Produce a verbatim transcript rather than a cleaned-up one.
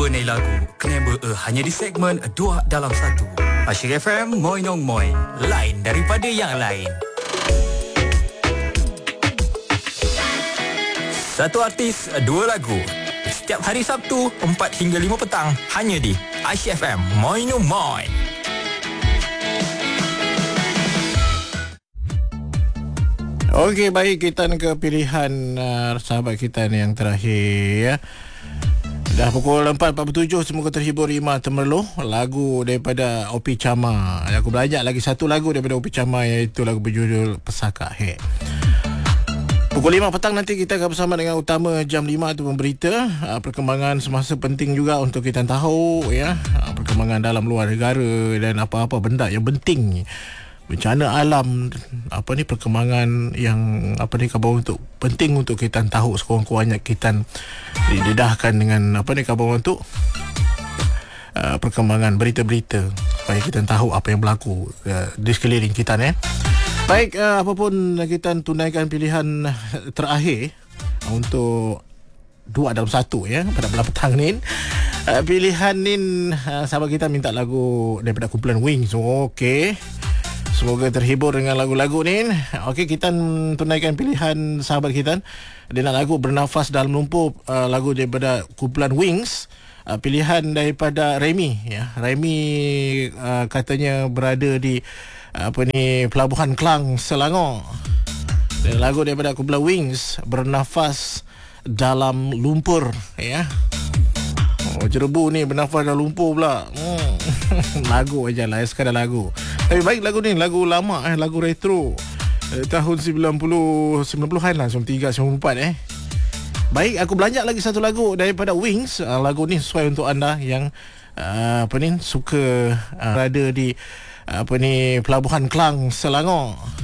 ni lagu kena ber hanya di segmen dua dalam satu. Asyik F M, Moi Nong Moi, lain daripada yang lain. Satu artis, dua lagu. Setiap hari Sabtu, empat hingga lima petang, hanya di Asyik F M, Moi Nong Moi. Okey, baik, kita ke pilihan uh, sahabat kita ni yang terakhir ya. Dah pukul empat empat puluh tujuh, semoga terhibur Rima Temerloh, lagu daripada Opi Chama. Aku belajar lagi satu lagu daripada Opi Chama, iaitu lagu berjudul Pesaka He. Pukul lima petang nanti kita akan bersama dengan utama jam lima itu memberita uh, perkembangan semasa penting juga untuk kita tahu ya, uh, perkembangan dalam luar negara dan apa-apa benda yang penting, bencana alam, apa ni, perkembangan yang apa ni khabar untuk penting untuk kita tahu sekurang-kurangnya kita didedahkan dengan apa ni khabar untuk uh, perkembangan berita-berita supaya kita tahu apa yang berlaku uh, di sekeliling kita ni. Baik, uh, apapun kita tunaikan pilihan terakhir untuk dua dalam satu ya pada malam petang ni. Uh, pilihan ni uh, sahabat kita minta lagu daripada kumpulan Wings. Oh, okey. Semoga terhibur dengan lagu-lagu ni. Okey, kita tunaikan pilihan sahabat kita. Dia nak lagu Bernafas Dalam Lumpur, uh, lagu daripada kumpulan Wings. Uh, pilihan daripada Remy ya. Remy uh, katanya berada di uh, apa ni Pelabuhan Klang, Selangor. Dan lagu daripada kumpulan Wings, Bernafas Dalam Lumpur ya. Oh, Jerebu ni bernafas dalam lumpur pula. Hmm. Lagu aja lah, sekadar lagu. Tapi baik, lagu ni lagu lama eh, lagu retro eh, tahun sembilan puluh sembilan puluhan lah, sembilan puluh tiga sembilan puluh empat eh. Baik, aku belanja lagi satu lagu daripada Wings. Uh, lagu ni sesuai untuk anda yang uh, apa ni suka uh, berada di uh, apa ni Pelabuhan Klang, Selangor.